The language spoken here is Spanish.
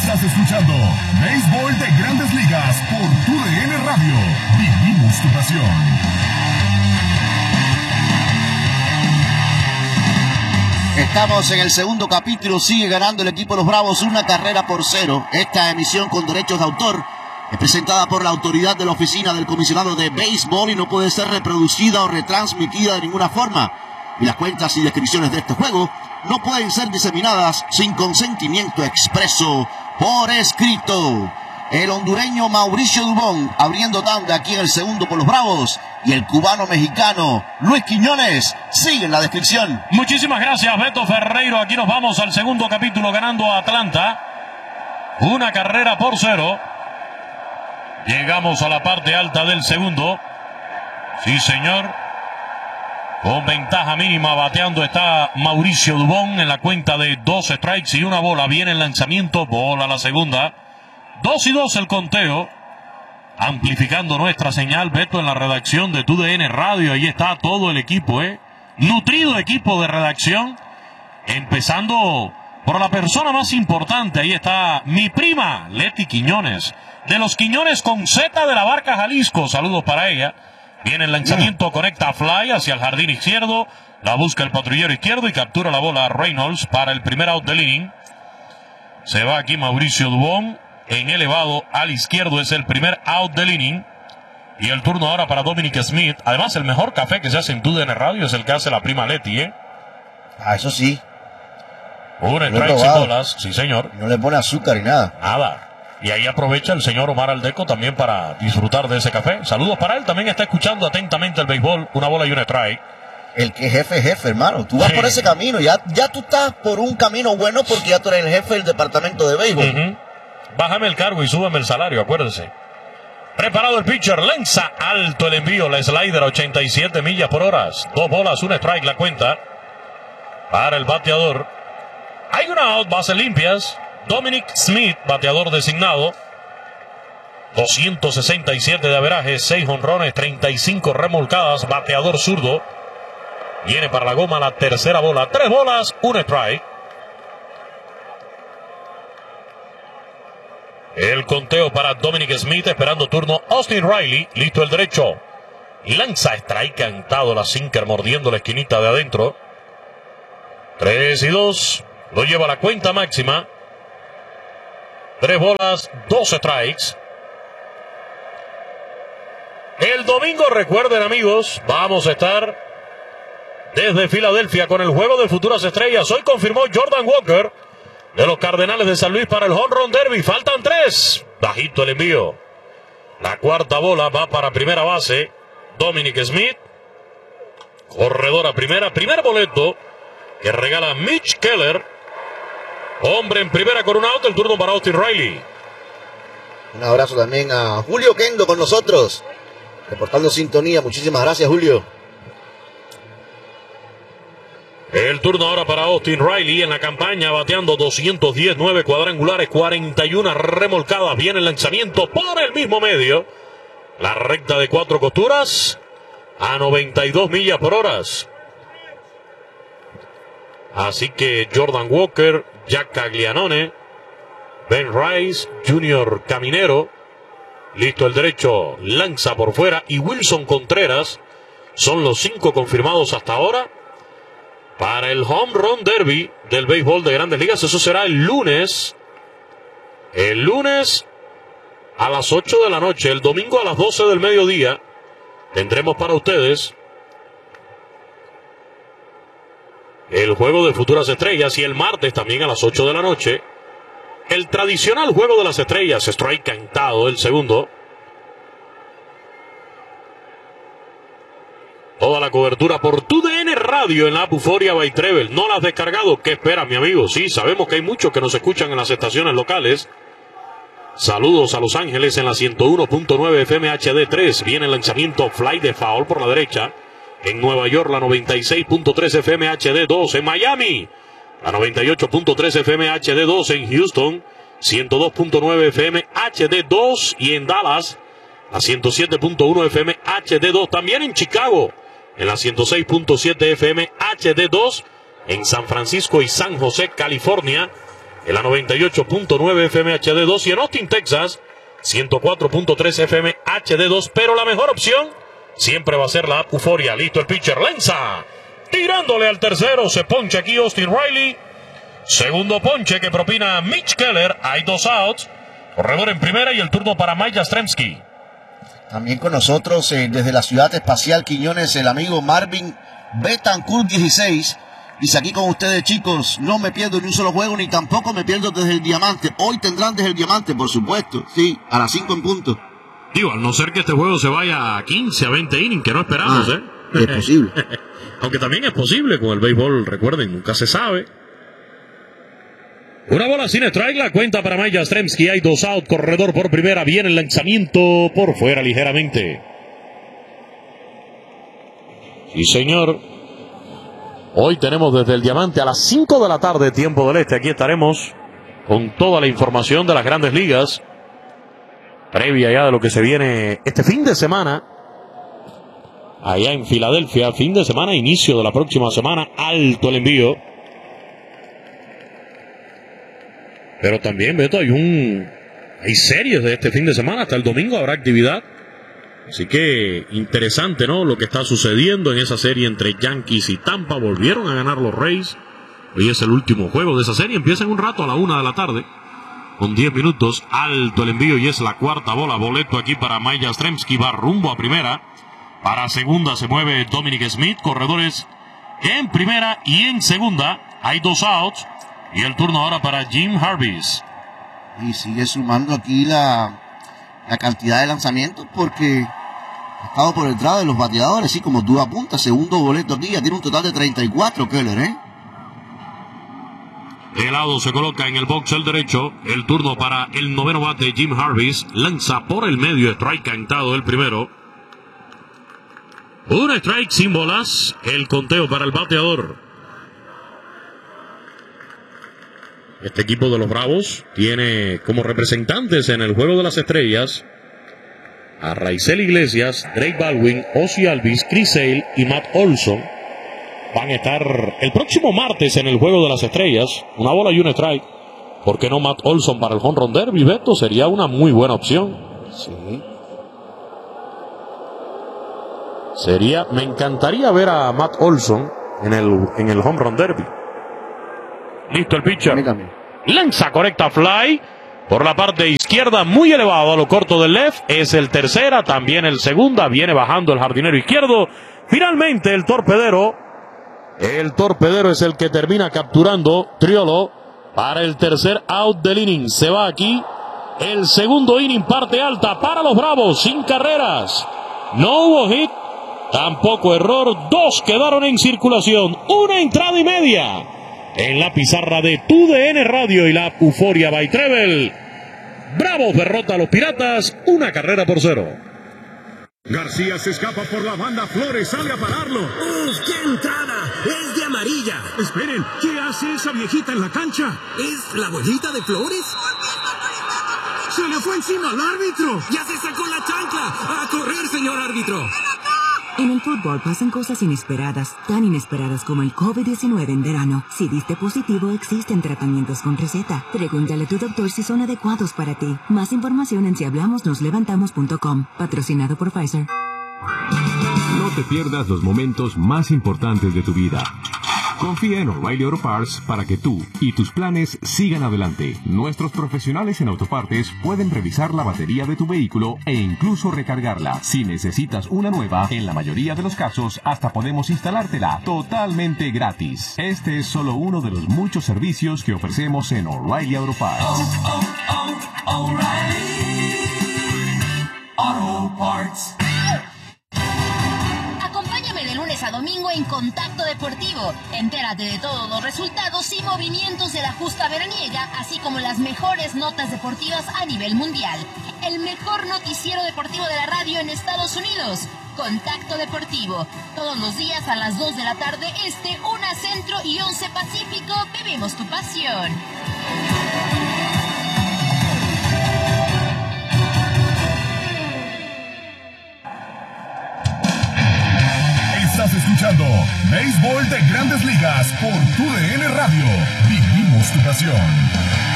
Estás escuchando Béisbol de Grandes Ligas por TUDN Radio. Vivimos tu pasión. Estamos en el segundo capítulo, sigue ganando el equipo de los Bravos 1-0. Esta emisión con derechos de autor es presentada por la autoridad de la Oficina del Comisionado de Béisbol y no puede ser reproducida o retransmitida de ninguna forma. Y las cuentas y descripciones de este juego no pueden ser diseminadas sin consentimiento expreso por escrito. El hondureño Mauricio Dubón abriendo tanda aquí en el segundo por los Bravos, y el cubano-mexicano Luis Quiñones sigue en la descripción. Muchísimas gracias, Beto Ferreiro. Aquí nos vamos al segundo capítulo, ganando a Atlanta 1-0. Llegamos a la parte alta del segundo. Sí, señor. Con ventaja mínima bateando está Mauricio Dubón en la cuenta de 2 strikes y 1 bola. Viene el lanzamiento, bola la segunda. 2-2 el conteo. Amplificando nuestra señal, Beto, en la redacción de TUDN Radio. Ahí está todo el equipo, nutrido equipo de redacción. Empezando por la persona más importante. Ahí está mi prima, Leti Quiñones. De los Quiñones con Z de la Barca, Jalisco. Saludos para ella. Viene el lanzamiento, conecta a fly hacia el jardín izquierdo. La busca el patrullero izquierdo y captura la bola Reynolds para el primer out del inning. Se va aquí Mauricio Dubón. En elevado al izquierdo es el primer out del inning. Y el turno ahora para Dominic Smith. Además, el mejor café que se hace en TUDN Radio es el que hace la prima Leti, Eso sí. Un strike sin bolas, sí señor. No le pone azúcar ni nada. Nada. Y ahí aprovecha el señor Omar Aldeco también para disfrutar de ese café. Saludos para él, también está escuchando atentamente el béisbol. 1 bola y 1 strike. El que es jefe, hermano. Tú vas por ese camino, ya tú estás por un camino bueno porque ya tú eres el jefe del departamento de béisbol. Bájame el cargo y súbeme el salario, acuérdense. Preparado el pitcher, lanza alto el envío, la slider a 87 millas por hora. 2 bolas, 1 strike la cuenta para el bateador. Hay una out, bases limpias. Dominic Smith, bateador designado. 267 de averaje, 6 jonrones, 35 remolcadas, bateador zurdo. Viene para la goma la tercera bola. 3 bolas, 1 strike. El conteo para Dominic Smith, esperando turno Austin Riley, listo el derecho. Lanza strike cantado, la sinker mordiendo la esquinita de adentro. 3-2, lo lleva a la cuenta máxima. 3 bolas, 2 strikes. El domingo, recuerden amigos, vamos a estar desde Filadelfia con el juego de futuras estrellas. Hoy confirmó Jordan Walker de los Cardenales de San Luis para el Home Run Derby. Faltan 3. Bajito el envío. La cuarta bola va para primera base. Dominic Smith. Corredor a primera. Primer boleto que regala Mitch Keller. Hombre en primera con un out. El turno para Austin Riley. Un abrazo también a Julio Kendo con nosotros, reportando sintonía. Muchísimas gracias, Julio. El turno ahora para Austin Riley en la campaña, bateando 210, 9 cuadrangulares, 41 remolcadas. Viene el lanzamiento por el mismo medio. La recta de 4 costuras a 92 millas por hora. Así que Jordan Walker, Jack Caglianone, Ben Rice, Junior Caminero, listo el derecho, lanza por fuera, y Wilson Contreras son los 5 confirmados hasta ahora para el Home Run Derby del béisbol de Grandes Ligas. Eso será el lunes. El lunes a las 8 de la noche. El domingo a las 12 del mediodía tendremos para ustedes el juego de futuras estrellas. Y el martes también a las 8 de la noche el tradicional juego de las estrellas. Strike cantado el segundo. Toda la cobertura por TUDN Radio en la app Euforia by Treble. ¿No la has descargado? ¿Qué esperas, mi amigo? Sí, sabemos que hay muchos que nos escuchan en las estaciones locales. Saludos a Los Ángeles en la 101.9 FM HD3. Viene el lanzamiento fly de foul por la derecha. En Nueva York, la 96.3 FM HD2. En Miami, la 98.3 FM HD2. En Houston, 102.9 FM HD2. Y en Dallas, la 107.1 FM HD2. También en Chicago, en la 106.7 FM HD2. En San Francisco y San José, California, en la 98.9 FM HD2 y en Austin, Texas, 104.3 FM HD2, pero la mejor opción siempre va a ser la app Euforia. Listo el pitcher, lanza, tirándole al tercero, se poncha aquí Austin Riley. Segundo ponche que propina Mitch Keller, hay 2 outs, corredor en primera y el turno para Mike Yastrzemski. También con nosotros desde la Ciudad Espacial Quiñones, el amigo Marvin Betancourt 16. Dice aquí con ustedes, chicos, no me pierdo ni un solo juego, ni tampoco me pierdo desde el Diamante. Hoy tendrán desde el Diamante, por supuesto. Sí, a las 5 en punto. Digo, al no ser que este juego se vaya a 15, a 20 innings, que no esperamos, Es posible. Aunque también es posible con el béisbol, recuerden, nunca se sabe. Una bola sin strike, la cuenta para Mike Yastrzemski, hay 2 out, corredor por primera, viene el lanzamiento por fuera ligeramente. Sí, señor. Hoy tenemos desde el Diamante a las 5 de la tarde, tiempo del este. Aquí estaremos con toda la información de las Grandes Ligas, previa ya de lo que se viene este fin de semana, allá en Filadelfia, fin de semana, inicio de la próxima semana, alto el envío. Pero también, Beto, hay series de este fin de semana, hasta el domingo habrá actividad. Así que interesante, ¿no? Lo que está sucediendo en esa serie entre Yankees y Tampa. Volvieron a ganar los Rays. Hoy es el último juego de esa serie. Empieza en un rato a la 1 de la tarde. Con 10 minutos. Alto el envío y es la cuarta bola. Boleto aquí para Mike Yastrzemski. Va rumbo a primera. Para segunda se mueve Dominic Smith. Corredores en primera y en segunda. Hay 2 outs. Y el turno ahora para Jim Harvis. Y sigue sumando aquí la cantidad de lanzamientos porque ha estado por detrás de los bateadores, así como tú apuntas, segundo boleto aquí, ya tiene un total de 34 Keller, De lado se coloca en el box el derecho, el turno para el noveno bate Jim Harvis, lanza por el medio, strike cantado el primero. Un strike sin bolas, el conteo para el bateador. Este equipo de los Bravos tiene como representantes en el Juego de las Estrellas a Raisel Iglesias, Drake Baldwin, Ozzie Albies, Chris Sale y Matt Olson. Van a estar el próximo martes en el Juego de las Estrellas. Una bola y un strike. ¿Por qué no Matt Olson para el Home Run Derby, Beto? Sería una muy buena opción. Sí. Me encantaría ver a Matt Olson en el Home Run Derby. Listo el pitcher. Lanza correcta fly. Por la parte izquierda, muy elevado a lo corto del left. Es el tercera, también el segunda. Viene bajando el jardinero izquierdo. Finalmente el torpedero. El torpedero es el que termina capturando Triolo para el tercer out del inning. Se va aquí el segundo inning, parte alta para los Bravos, sin carreras. No hubo hit, tampoco error. 2 quedaron en circulación. 1 entrada y media. En la pizarra de TUDN Radio y la Euforia by Treble. Bravos derrota a los Piratas, 1-0. García se escapa por la banda, Flores sale a pararlo. ¡Uf, qué entrada! ¡Es de amarilla! Esperen, ¿qué hace esa viejita en la cancha? ¿Es la abuelita de Flores? ¡Se le fue encima al árbitro! ¡Ya se sacó la chancla! ¡A correr, señor árbitro! En el fútbol pasan cosas inesperadas, tan inesperadas como el COVID-19 en verano. Si diste positivo, existen tratamientos con receta. Pregúntale a tu doctor si son adecuados para ti. Más información en sihablamosnoslevantamos.com. Patrocinado por Pfizer. No te pierdas los momentos más importantes de tu vida. Confía en O'Reilly Auto Parts para que tú y tus planes sigan adelante. Nuestros profesionales en autopartes pueden revisar la batería de tu vehículo e incluso recargarla. Si necesitas una nueva, en la mayoría de los casos hasta podemos instalártela totalmente gratis. Este es solo uno de los muchos servicios que ofrecemos en O'Reilly Auto Parts. O'Reilly Auto Parts. Acompáñame de lunes a domingo en Contacto Deportivo. Entérate de todos los resultados y movimientos de la justa veraniega, así como las mejores notas deportivas a nivel mundial. El mejor noticiero deportivo de la radio en Estados Unidos. Contacto Deportivo. Todos los días a las 2 de la tarde este, 1 Centro y 11 Pacífico. Vivimos tu pasión. Estás escuchando Béisbol de Grandes Ligas por TUDN Radio. Vivimos tu pasión.